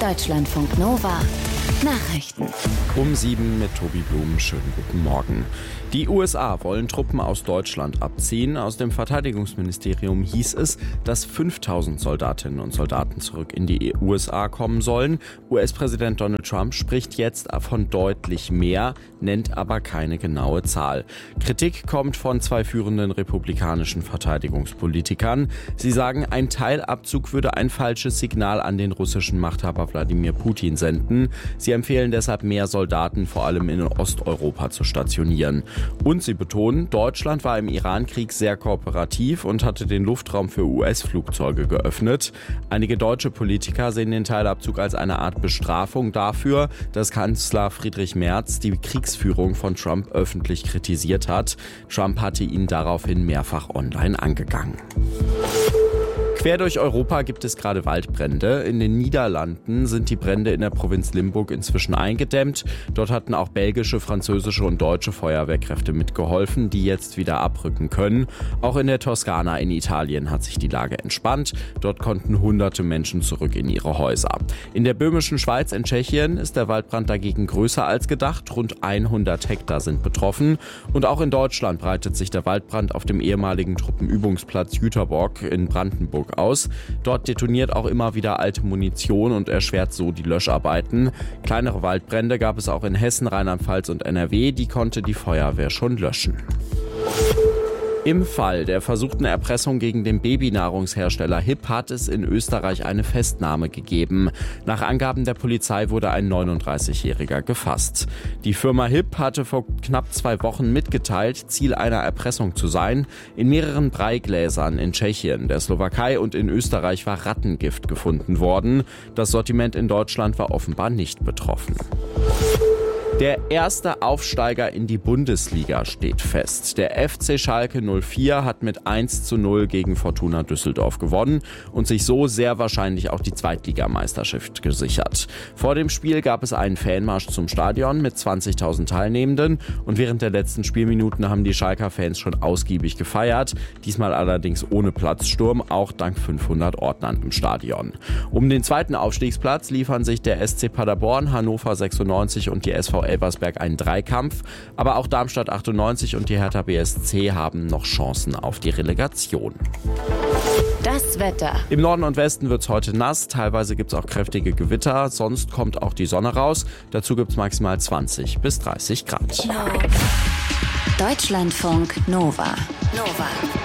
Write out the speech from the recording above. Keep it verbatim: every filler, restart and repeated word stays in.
Deutschlandfunk Nova. Nachrichten. Um sieben mit Tobi Blum. Schönen guten Morgen. Die U S A wollen Truppen aus Deutschland abziehen. Aus dem Verteidigungsministerium hieß es, dass fünftausend Soldatinnen und Soldaten zurück in die U S A kommen sollen. U S-Präsident Donald Trump spricht jetzt von deutlich mehr, nennt aber keine genaue Zahl. Kritik kommt von zwei führenden republikanischen Verteidigungspolitikern. Sie sagen, ein Teilabzug würde ein falsches Signal an den russischen Machthaber Wladimir Putin senden. Sie empfehlen deshalb, mehr Soldaten vor allem in Osteuropa zu stationieren. Und sie betonen, Deutschland war im Iran-Krieg sehr kooperativ und hatte den Luftraum für U S-Flugzeuge geöffnet. Einige deutsche Politiker sehen den Teilabzug als eine Art Bestrafung dafür, dass Kanzler Friedrich Merz die Kriegsführung von Trump öffentlich kritisiert hat. Trump hatte ihn daraufhin mehrfach online angegangen. Quer durch Europa gibt es gerade Waldbrände. In den Niederlanden sind die Brände in der Provinz Limburg inzwischen eingedämmt. Dort hatten auch belgische, französische und deutsche Feuerwehrkräfte mitgeholfen, die jetzt wieder abrücken können. Auch in der Toskana in Italien hat sich die Lage entspannt. Dort konnten hunderte Menschen zurück in ihre Häuser. In der böhmischen Schweiz in Tschechien ist der Waldbrand dagegen größer als gedacht. Rund hundert Hektar sind betroffen. Und auch in Deutschland breitet sich der Waldbrand auf dem ehemaligen Truppenübungsplatz Jüterbock in Brandenburg aus. Dort detoniert auch immer wieder alte Munition und erschwert so die Löscharbeiten. Kleinere Waldbrände gab es auch in Hessen, Rheinland-Pfalz und N R W. Die konnte die Feuerwehr schon löschen. Im Fall der versuchten Erpressung gegen den Babynahrungshersteller Hipp hat es in Österreich eine Festnahme gegeben. Nach Angaben der Polizei wurde ein neununddreißigjähriger gefasst. Die Firma Hipp hatte vor knapp zwei Wochen mitgeteilt, Ziel einer Erpressung zu sein. In mehreren Breigläsern in Tschechien, der Slowakei und in Österreich war Rattengift gefunden worden. Das Sortiment in Deutschland war offenbar nicht betroffen. Der erste Aufsteiger in die Bundesliga steht fest. Der F C Schalke null vier hat mit eins zu null gegen Fortuna Düsseldorf gewonnen und sich so sehr wahrscheinlich auch die Zweitligameisterschaft gesichert. Vor dem Spiel gab es einen Fanmarsch zum Stadion mit zwanzigtausend Teilnehmenden und während der letzten Spielminuten haben die Schalker Fans schon ausgiebig gefeiert, diesmal allerdings ohne Platzsturm, auch dank fünfhundert Ordnern im Stadion. Um den zweiten Aufstiegsplatz liefern sich der S C Paderborn, Hannover sechsundneunzig und die S V Elversberg einen Dreikampf, aber auch Darmstadt achtundneunzig und die Hertha B S C haben noch Chancen auf die Relegation. Das Wetter. Im Norden und Westen wird es heute nass, teilweise gibt es auch kräftige Gewitter, sonst kommt auch die Sonne raus. Dazu gibt es maximal zwanzig bis dreißig Grad. Deutschlandfunk Nova. Nova.